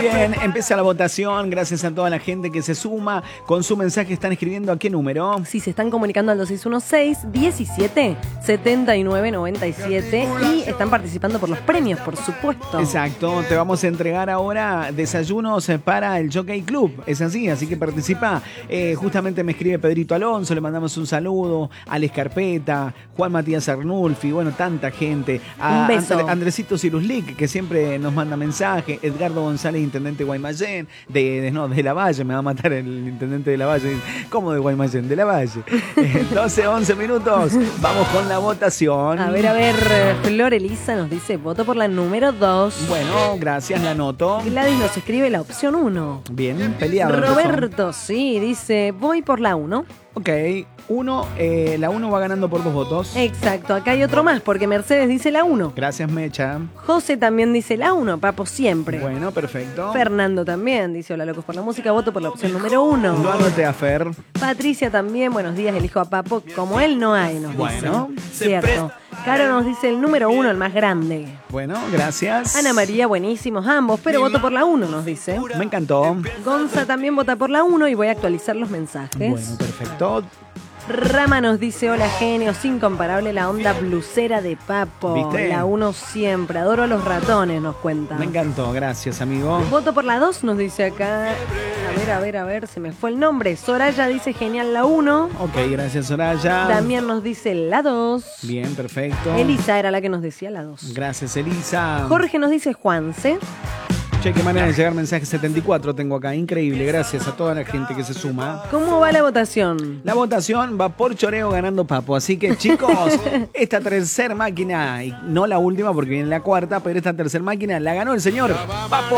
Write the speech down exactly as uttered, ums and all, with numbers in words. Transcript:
bien, empieza la votación. Gracias a toda la gente que se suma. Con su mensaje están escribiendo a qué número. Sí, se están comunicando al dos seis uno seis, diecisiete, setenta y nueve, noventa y siete y están participando por los premios, por supuesto. Exacto, te vamos a entregar ahora desayunos para el Jockey Club. Es así, así que participa. Eh, justamente me escribe Pedrito Alonso, le mandamos un saludo. Alex Carpeta, Juan Matías Arnulfi, bueno, tanta gente. A Un beso. Andre- Andresito Ciruslic, que siempre nos manda mensaje. Edgardo González, intendente de Guaymallén. De, de, no, de La Valle, me va a matar el intendente de La Valle. ¿Cómo de Guaymallén? De La Valle. Eh, doce, once minutos. Vamos con la votación. A ver, a ver, Flor Elisa nos dice, voto por la número dos. Bueno, gracias, la anoto. Gladys nos escribe la opción uno. Bien, peleado. Roberto, sí, dice, voy por la uno. Ok, uno, eh, la uno va ganando por dos votos. Exacto, acá hay otro más, porque Mercedes dice la uno. Gracias, Mecha. José también dice la uno, papo siempre. Bueno, perfecto. Fernando también dice, hola locos por la música, voto por la opción número uno. Lo anoté a Fer. Patricia también, buenos días, elijo a Papo, como él no hay, nos Bueno. dice. Cierto. Caro nos dice el número uno, el más grande. Bueno, gracias. Ana María, buenísimos ambos, pero voto por la uno, nos dice. Me encantó. Gonza también vota por la uno y voy a actualizar los mensajes. Bueno, perfecto. Rama nos dice, hola genios, incomparable la onda blusera de Papo. ¿Viste? La uno siempre, adoro a los ratones, nos cuenta. Me encantó, gracias, amigo. Voto por la dos, nos dice acá. A ver, a ver, a ver, se me fue el nombre. Soraya dice genial la uno. Ok, gracias, Soraya. También nos dice la dos. Bien, perfecto. Elisa era la que nos decía la dos. Gracias, Elisa. Jorge nos dice Juanse. Che, qué manera de llegar mensaje setenta y cuatro tengo acá. Increíble, gracias a toda la gente que se suma. ¿Cómo va la votación? La votación va por choreo ganando Papo. Así que, chicos, esta tercer máquina, y no la última porque viene la cuarta, pero esta tercer máquina la ganó el señor Papo.